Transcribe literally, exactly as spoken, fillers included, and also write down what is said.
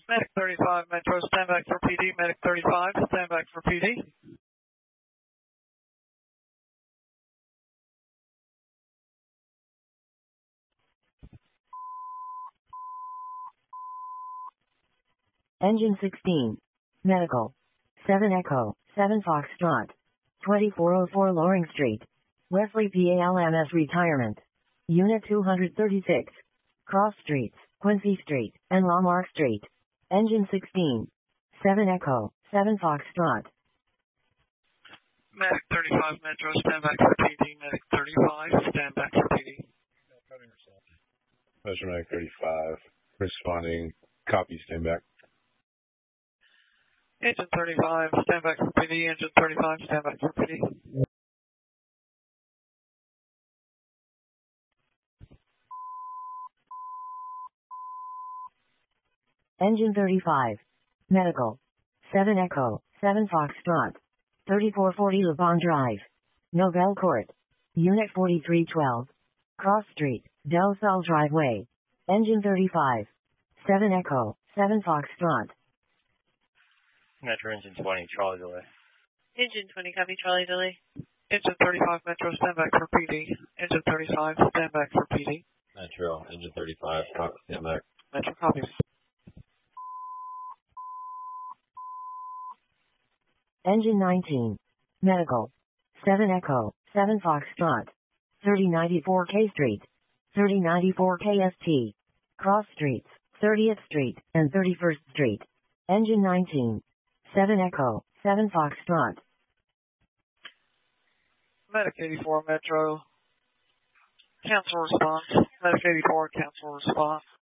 Medic thirty-five, Metro, stand back for P D. Medic thirty-five, stand back for P D. Engine sixteen. Medical. seven Echo, seven Foxtrot. twenty-four oh four Loring Street. Wesley P A L M S Retirement. Unit two thirty-six. Cross Streets, Quincy Street, and Lamarck Street. Engine sixteen. seven Echo, seven Foxtrot. Medic thirty-five, Metro, stand back for P D. Medic thirty-five, stand back for P D. Metro Medic thirty-five, responding. Copy, stand back. Engine thirty-five, stand back for P D. Engine thirty-five, stand back for P D. Engine thirty-five. Medical. seven Echo, seven Foxtrot. thirty-four forty Le Bon Drive. Novell Court. Unit forty-three twelve. Cross Street, Del Sol Driveway. Engine thirty-five. seven Echo, seven Foxtrot. Metro Engine twenty, Charlie delay. Engine twenty, copy, Charlie delay. Engine thirty-five, Metro, stand back for P D. Engine thirty-five, stand back for P D. Metro Engine thirty-five, copy, stand back. Metro, copy. Engine nineteen. Medical. seven Echo, seven Foxtrot. thirty ninety-four K Street. thirty ninety-four K S T. Cross Streets, thirtieth Street, and thirty-first Street. Engine nineteen. seven Echo, seven Foxtrot. Medic eighty-four, Metro, cancel response. Medic eighty-four, cancel response.